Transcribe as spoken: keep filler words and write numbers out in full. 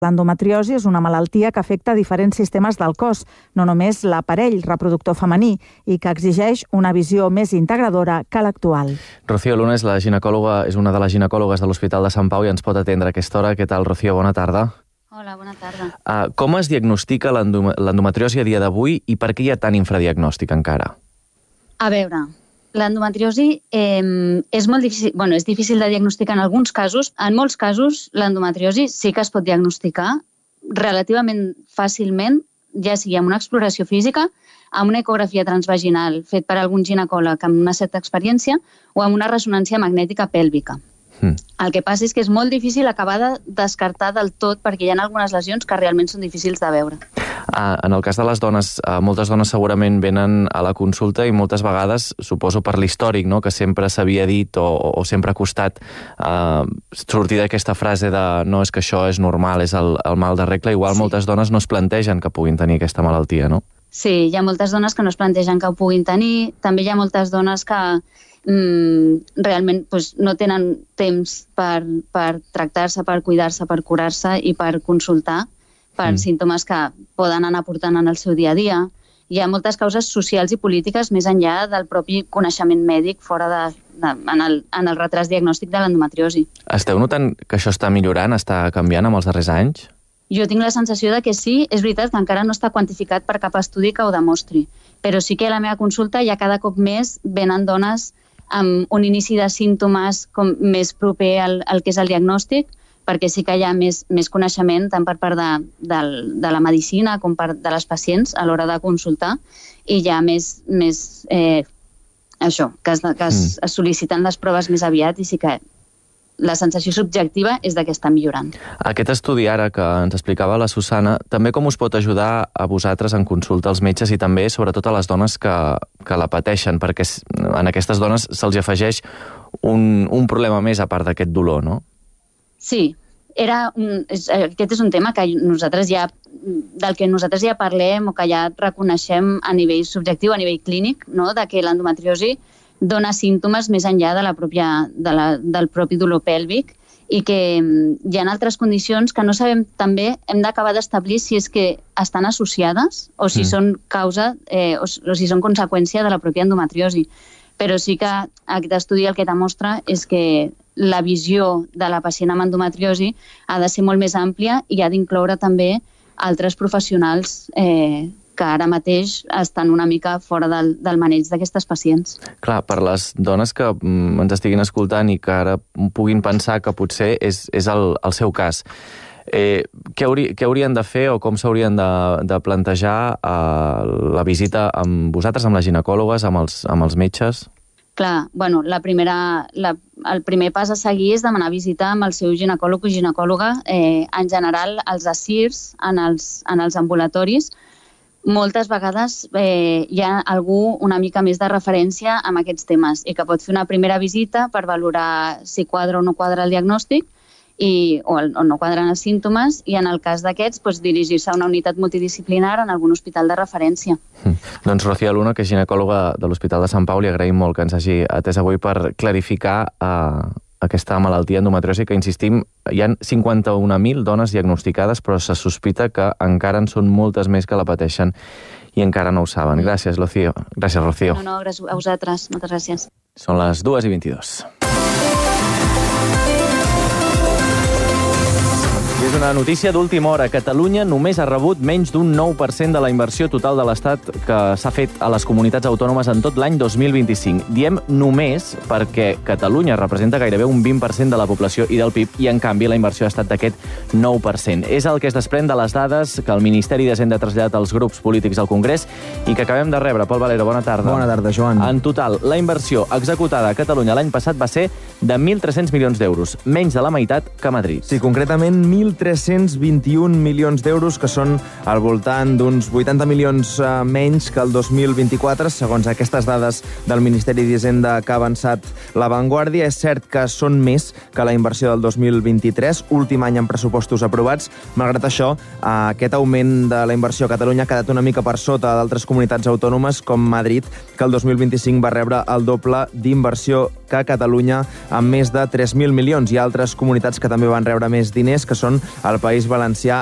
L'endometriosi és una malaltia que afecta diferents sistemes del cos, no només l'aparell reproductor femení, i que exigeix una visió més integradora que l'actual. Rocío Luna és, la ginecòloga, és una de les ginecòlogues de l'Hospital de Sant Pau i ens pot atendre a aquesta hora. Què tal, Rocío? Bona tarda. Hola, bona tarda. Uh, com es diagnostica l'endometriosi a dia d'avui i per què hi ha tant infradiagnòstic encara? A veure, l'endometriosi eh, és molt difícil, bueno, és difícil de diagnosticar en alguns casos. En molts casos, l'endometriosi sí que es pot diagnosticar relativament fàcilment, ja sigui amb una exploració física, amb una ecografia transvaginal fet per algun ginecòleg amb una certa experiència o amb una ressonància magnètica pèlvica. Mm. El que passa és que és molt difícil acabar de descartar del tot perquè hi ha algunes lesions que realment són difícils de veure. Ah, en el cas de les dones, eh, moltes dones segurament venen a la consulta i moltes vegades, suposo per l'històric, no?, que sempre s'havia dit o, o sempre ha costat eh, sortir d'aquesta frase de no, és que això és normal, és el, el mal de regla, igual sí. Moltes dones no es plantegen que puguin tenir aquesta malaltia, no? Sí, hi ha moltes dones que no es plantegen que ho puguin tenir, també hi ha moltes dones que mm, realment pues, no tenen temps per, per tractar-se, per cuidar-se, per curar-se i per consultar per mm. símptomes que poden anar portant en el seu dia a dia. Hi ha moltes causes socials i polítiques més enllà del propi coneixement mèdic fora de, de, en, el, en el retras diagnòstic de l'endometriosi. Esteu notant que això està millorant, està canviant amb els darrers anys? Jo tinc la sensació de que sí, és veritat que encara no està quantificat per cap estudi que ho demostri, però sí que a la meva consulta ja cada cop més venen dones amb un inici de símptomes com més proper al, al que és el diagnòstic, perquè sí que hi ha més, més coneixement tant per part de, de, de la medicina com per de les pacients a l'hora de consultar i hi ha més, més eh, això, que, es, que es, es sol·liciten les proves més aviat i sí que la sensació subjectiva és de que està millorant. Aquest estudi ara que ens explicava la Susana, també com us pot ajudar a vosaltres en consulta als metges i també sobretot a les dones que, que la pateixen, perquè en aquestes dones se'ls afegeix un, un problema més a part d'aquest dolor, no? Sí, era un, és, aquest és un tema que nosaltres ja, del que nosaltres ja parlem o que ja reconeixem a nivell subjectiu, a nivell clínic, no? De que l'endometriosi dona símptomes més enllà de la pròpia, de la, del propi dolor pèlvic i que hi ha altres condicions que no sabem també, hem d'acabar d'establir si és que estan associades o si mm. són causa eh, o, o si són conseqüència de la pròpia endometriosi. Però sí que aquest estudi el que demostra és que la visió de la pacient amb endometriosi ha de ser molt més àmplia i ha d'incloure també altres professionals eh, que ara mateix estan una mica fora del, del maneig d'aquestes pacients. Clar, per les dones que mm, ens estiguin escoltant i que ara puguin pensar que potser és, és el, el seu cas, eh, què, hauri, què haurien de fer o com s'haurien de, de plantejar eh, la visita amb vosaltres, amb les ginecòlogues, amb els, amb els metges? Clar, bueno, la primera, la, el primer pas a seguir és demanar visita amb el seu ginecòleg o ginecòloga, eh, en general els A S I R S en els, en els ambulatoris. Moltes vegades eh, hi ha algú una mica més de referència amb aquests temes i que pot fer una primera visita per valorar si quadra o no quadra el diagnòstic i, o, el, o no quadren els símptomes i en el cas d'aquests doncs, dirigir-se a una unitat multidisciplinar en algun hospital de referència. Mm. Doncs Rocío Luna, que és ginecòloga de l'Hospital de Sant Pau, li agraïm molt que ens hagi atès avui per clarificar eh, aquesta malaltia endometriosi que, insistim, hi ha cinquanta-un mil dones diagnosticades, però se sospita que encara en són moltes més que la pateixen i encara no ho saben. Gràcies, Rocío. Gràcies, Rocío. No, no, gràcies a vosaltres. Moltes gràcies. Són les dues i vint-i-dos. I és una notícia d'última hora. Catalunya només ha rebut menys d'un nou per cent de la inversió total de l'Estat que s'ha fet a les comunitats autònomes en tot l'any dos mil vint-i-cinc. Diem només perquè Catalunya representa gairebé un vint per cent de la població i del P I B i, en canvi, la inversió ha estat d'aquest nou per cent. És el que es desprèn de les dades que el Ministeri d'Hisenda ha traslladat als grups polítics al Congrés i que acabem de rebre. Pol Valero, bona tarda. Bona tarda, Joan. En total, la inversió executada a Catalunya l'any passat va ser de mil tres-cents milions d'euros, menys de la meitat que a Madrid. Sí, concretament mil tres-cents vint-i-un milions d'euros, que són al voltant d'uns vuitanta milions eh, menys que el dos mil vint-i-quatre, segons aquestes dades del Ministeri d'Hisenda que ha avançat La Vanguardia. És cert que són més que la inversió del dos mil vint-i-tres, últim any en pressupostos aprovats. Malgrat això, eh, aquest augment de la inversió a Catalunya ha quedat una mica per sota d'altres comunitats autònomes, com Madrid, que el dos mil vint-i-cinc va rebre el doble d'inversió que Catalunya, amb més de tres mil milions, i altres comunitats que també van rebre més diners, que són al País Valencià